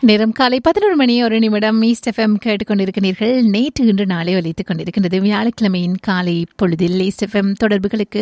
நேரம் காலை 11 மணி 1 நிமிடம் ஈஸ்ட் எஃப்எம் கேட்டுக்கொண்டிருக்கிறீர்கள். நேற்று இன்று நாளை ஒலித்துக் கொண்டிருக்கின்றது. வியாழக்கிழமையின் காலை பொழுதில் ஈஸ்ட் எஃப்எம் தொடர்புகளுக்கு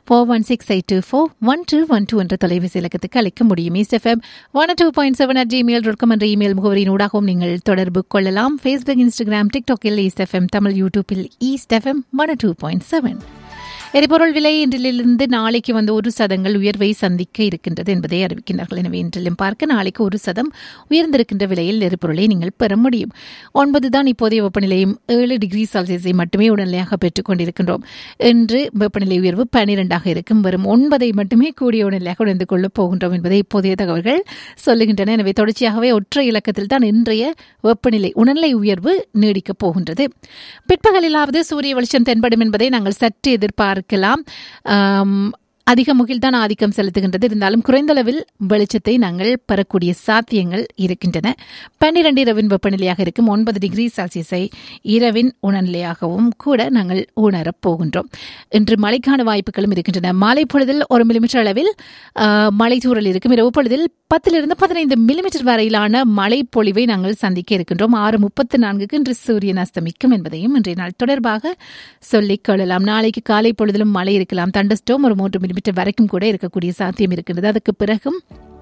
4168241212 என்ற தொலைபேசி இலக்கத்துக்கு அழைக்க முடியும். ஈஸ்ட் எஃப்எம் 102.7 என்ற இமெயில் முகவரியின் ஊடாகவும் நீங்கள் தொடர்பு கொள்ளலாம். Facebook, Instagram, டிக்டாக்கில் east FM Tamil, யூடியூப்பில் ஈஸ்ட் எஃப்எம் 102.7. எரிபொருள் விலை இன்றிலிருந்து நாளைக்கு ஒரு சதங்கள் உயர்வை சந்திக்க இருக்கின்றது என்பதை அறிவிக்கின்றார்கள். எனவே இன்றிலும் பார்க்க நாளைக்கு 1% உயர்ந்திருக்கின்ற விலையில் எரிபொருளை நீங்கள் பெற முடியும். 9 தான் இப்போதைய வெப்பநிலையும் 7 டிகிரி செல்சியஸை மட்டுமே உடனடியாக பெற்றுக் கொண்டிருக்கின்றோம். இன்று வெப்பநிலை உயர்வு 12 இருக்கும். வரும் 9 மட்டுமே கூடிய உடனடியாக உணர்ந்து கொள்ளப் போகின்றோம் என்பதை இப்போதைய தகவல்கள் சொல்லுகின்றன. எனவே தொடர்ச்சியாகவே ஒற்றை இலக்கத்தில் தான் இன்றைய வெப்பநிலை உணர்நிலை உயர்வு நீடிக்கப் போகின்றது. பிற்பகலிலாவது சூரிய வெளிச்சம் தென்படும் என்பதை நாங்கள் சற்று எதிர்பார்க்கலாம். அதிக முகில்தான் ஆதிக்கம் செலுத்துகின்றது. இருந்தாலும் குறைந்தளவில் வெளிச்சத்தை நாங்கள் பெறக்கூடிய சாத்தியங்கள் இருக்கின்றன. 12 இரவின் வெப்பநிலையாக இருக்கும். 9 டிகிரி செல்சியஸை இரவின் உணர்நிலையாகவும் கூட நாங்கள் உணரப் போகின்றோம். இன்று மழைக்கான வாய்ப்புகளும் இருக்கின்றன. மாலை பொழுதில் 1 மில்லிமீட்டர் அளவில் மழை தூறல் இருக்கும். இரவு பொழுதில் 10 to 15 மில்லிமீட்டர் வரையிலான மழை பொழிவை நாங்கள் சந்திக்க இருக்கின்றோம். 6:34 இன்று சூரியன் அஸ்தமிக்கும் என்பதையும் இன்றைய நாள் தொடர்பாக சொல்லிக் கொள்ளலாம். நாளைக்கு காலை பொழுதிலும் மழை இருக்கலாம். தண்டஸ்டோம் ஒரு 3 மில்லிமீட்டர் வரைக்கும் கூட இருக்கக்கூடிய சாத்தியம் இருக்கின்றது. அதுக்கு பிறகும்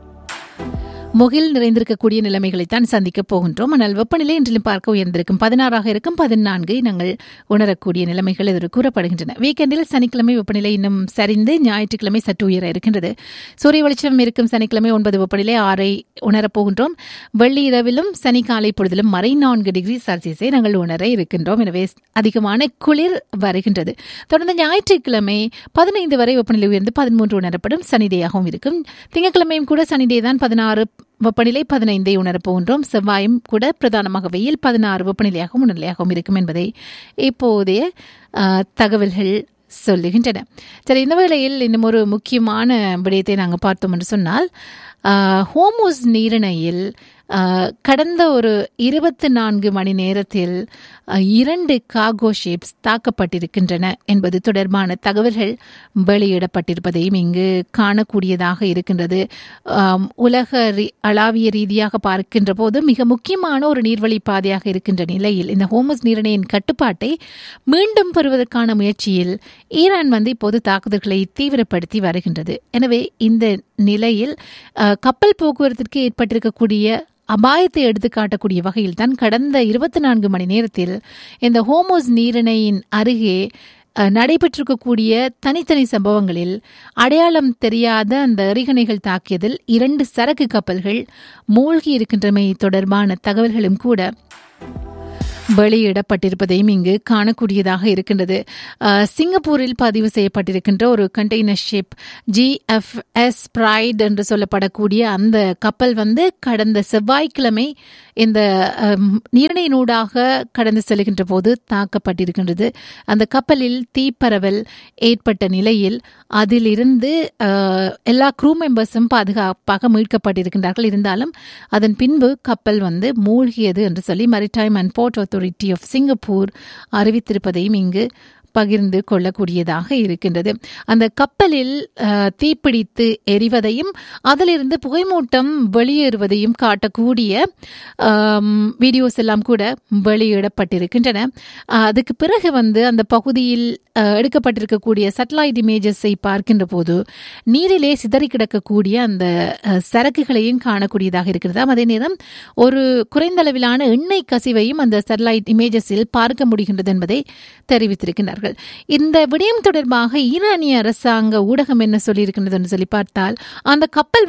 முகில் நிறைந்திருக்கக்கூடிய நிலைமைகளைத்தான் சந்திக்கப் போகின்றோம். ஆனால் வெப்பநிலை இன்றிலும் பார்க்க உயர்ந்திருக்கும். 16 இருக்கும். 14 நாங்கள் உணரக்கூடிய நிலைமைகள் எதிர் கூறப்படுகின்றன. வீக்கெண்டில் சனிக்கிழமை வெப்பநிலை இன்னும் சரிந்து ஞாயிற்றுக்கிழமை சற்று உயர இருக்கின்றது. சூரிய வெளிச்சம் இருக்கும் சனிக்கிழமை 9 வெப்பநிலை 6 உணரப் போகின்றோம். வெள்ளி இரவிலும் சனி காலை பொழுதிலும் 4 டிகிரி செல்சியஸை நாங்கள் உணர இருக்கின்றோம். எனவே அதிகமான குளிர் வருகின்றது. தொடர்ந்து ஞாயிற்றுக்கிழமை 15 வரை வெப்பநிலை உயர்ந்து 13 உணரப்படும். சனிடேயாகவும் இருக்கும். திங்கட்கிழமையும் கூட சனிடே தான் 16 வெப்பநிலை 15 உணரப் போகின்றோம். செவ்வாயும் கூட பிரதானமாக வெயில் 16 வெப்பநிலையாகவும் உணர்நிலையாகவும் இருக்கும் என்பதை இப்போதைய தகவல்கள் சொல்லுகின்றன. சரி, இந்த வேளையில் இன்னும் ஒரு முக்கியமான விடயத்தை நாங்கள் பார்த்தோம் என்று சொன்னால், ஹோர்முஸ் நீரிணையில் கடந்த ஒரு 24 மணி நேரத்தில் 2 கார்கோ ஷிப்ஸ் தாக்கப்பட்டிருக்கின்றன என்பது தொடர்பான தகவல்கள் வெளியிடப்பட்டிருப்பதையும் இங்கு காணக்கூடியதாக இருக்கின்றது. உலக அளவிய ரீதியாக பார்க்கின்ற போது மிக முக்கியமான ஒரு நீர்வழி பாதையாக இருக்கின்ற நிலையில் இந்த ஹோர்முஸ் நீரிணையின் கட்டுப்பாட்டை மீண்டும் பெறுவதற்கான முயற்சியில் ஈரான் இப்போது தாக்குதல்களை தீவிரப்படுத்தி வருகின்றது. எனவே இந்த நிலையில் கப்பல் போக்குவரத்திற்கு ஏற்பட்டிருக்கக்கூடிய அபாயத்தை எடுத்து காட்டக்கூடிய வகையில் தான் கடந்த 24 மணி நேரத்தில் இந்த ஹோர்முஸ் நீரிணையின் அருகே நடைபெற்றிருக்கக்கூடிய தனித்தனி சம்பவங்களில் அடையாளம் தெரியாத அந்த எறிகணைகள் தாக்கியதில் 2 சரக்கு கப்பல்கள் மூழ்கி இருக்கின்றமை தொடர்பான தகவல்களும் கூட வெளியிடப்பட்டிருப்பதையும் இங்கு காணக்கூடியதாக இருக்கின்றது. சிங்கப்பூரில் பதிவு செய்யப்பட்டிருக்கின்ற ஒரு கண்டெய்னர் ஷிப் GFS Pride என்று சொல்லப்படக்கூடிய அந்த கப்பல் கடந்த செவ்வாய்க்கிழமை இந்த நீரிணையினூடாக கடந்து செல்கின்ற போது தாக்கப்பட்டிருக்கின்றது. அந்த கப்பலில் தீப்பரவல் ஏற்பட்ட நிலையில் அதிலிருந்து எல்லா க்ரூ மெம்பர்ஸும் பாதுகாப்பாக மீட்கப்பட்டிருக்கின்றார்கள். இருந்தாலும் அதன் பின்பு கப்பல் மூழ்கியது என்று சொல்லி Maritime and Port Authority of Singapore அறிவித்திருப்பதையும் இங்கு பகிர்ந்து கொள்ளக்கூடியதாக இருக்கின்றது. அந்த கப்பலில் தீப்பிடித்து எரிவதையும் அதிலிருந்து புகைமூட்டம் வெளியேறுவதையும் காட்டக்கூடிய வீடியோஸ் எல்லாம் கூட வெளியிடப்பட்டிருக்கின்றன. அதுக்கு பிறகு அந்த பகுதியில் எடுக்கப்பட்டிருக்கக்கூடிய சேட்டலைட் இமேஜஸை பார்க்கின்ற போது நீரிலே சிதறி கிடக்கக்கூடிய அந்த சரக்குகளையும் காணக்கூடியதாக இருக்கிறது. அதே நேரம் ஒரு குறைந்த அளவிலான எண்ணெய் கசிவையும் அந்த சேட்டலைட் இமேஜஸில் பார்க்க முடிகின்றது என்பதை தெரிவித்திருக்கின்றார்கள். இந்த விடயம் தொடர்பாக ஈரானிய அரசாங்க ஊடகம் என்ன சொல்லியிருக்கின்றது என்று சொல்லி பார்த்தால், அந்த கப்பல்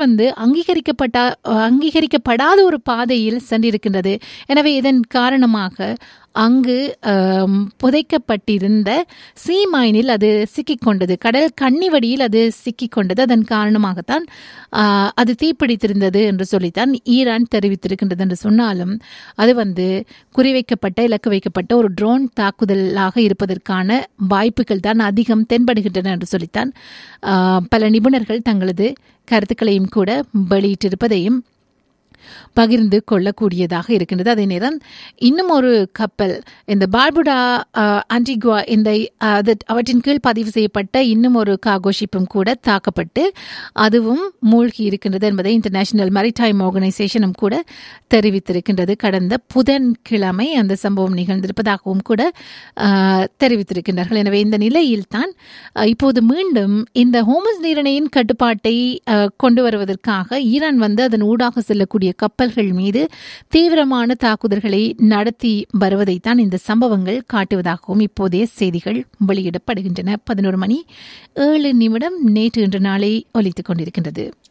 அங்கீகரிக்கப்படாத ஒரு பாதையில் சென்றிருக்கின்றது. எனவே இதன் காரணமாக அங்கு புதைக்கப்பட்டிருந்த சீமைனில் அது சிக்கிக்கொண்டது, கடல் கன்னிவடியில் அது சிக்கிக்கொண்டது. அதன் காரணமாகத்தான் அது தீப்பிடித்திருந்தது என்று சொல்லித்தான் ஈரான் தெரிவித்திருக்கின்றது. என்று சொன்னாலும் அது குறிவைக்கப்பட்ட இலக்கு வைக்கப்பட்ட ஒரு ட்ரோன் தாக்குதலாக இருப்பதற்கான வாய்ப்புகள் தான் அதிகம் தென்படுகின்றன என்று சொல்லித்தான் பல நிபுணர்கள் தங்களது கருத்துக்களையும் கூட வெளியிட்டிருப்பதையும் பகிர்ந்து கொள்ளக்கூடியதாக இருக்கின்றது. அதே நேரம் இன்னும் ஒரு கப்பல் இந்த பார்புடா ஆன்டிகுவா அவற்றின் கீழ் பதிவு செய்யப்பட்ட இன்னும் ஒரு கார்கோ ஷிப்பும் கூட தாக்கப்பட்டு அதுவும் மூழ்கி இருக்கின்றது என்பதை இன்டர்நேஷனல் மேரிடைம் ஆர்கனைசேஷனும் கூட தெரிவித்திருக்கின்றது. கடந்த புதன்கிழமை அந்த சம்பவம் நிகழ்ந்திருப்பதாகவும் கூட தெரிவித்திருக்கின்றார்கள். எனவே இந்த நிலையில்தான் இப்போது மீண்டும் இந்த ஹோர்முஸ் நீரிணையின் கட்டுப்பாட்டை கொண்டு வருவதற்காக ஈரான் வந்து அதன் ஊடாக செல்லக்கூடிய கப்பல்கள் மீது தீவிரமான தாக்குதல்களை நடத்தி வருவதைத்தான் இந்த சம்பவங்கள் காட்டுவதாகவும் இப்போதைய செய்திகள் வெளியிடப்படுகின்றன. 11 மணி 7 நிமிடம் நேற்று இன்று நாளை ஒலித்துக் கொண்டிருக்கின்றது.